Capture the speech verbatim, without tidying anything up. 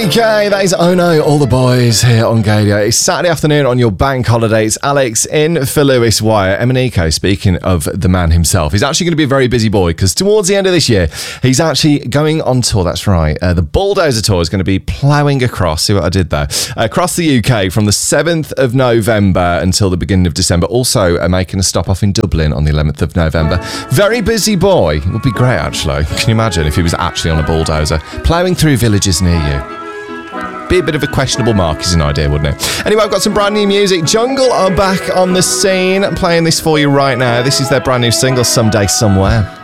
U K, that is Oh No, All the Boys here on Gadio. It's Saturday afternoon on your bank holiday. It's Alex in for Lewis Wire. Emaniko, speaking of the man himself, he's actually going to be a very busy boy because towards the end of this year, he's actually going on tour. That's right. Uh, the Bulldozer Tour is going to be ploughing across, see what I did there, across the U K from the seventh of November until the beginning of December. Also uh, making a stop off in Dublin on the eleventh of November. Very busy boy. It would be great, actually. Can you imagine if he was actually on a bulldozer, ploughing through villages near you? Be a bit of a questionable marketing idea, wouldn't it? Anyway, I've got some brand new music. Jungle are back on the scene. I'm playing this for you right now. This is their brand new single, Someday Somewhere.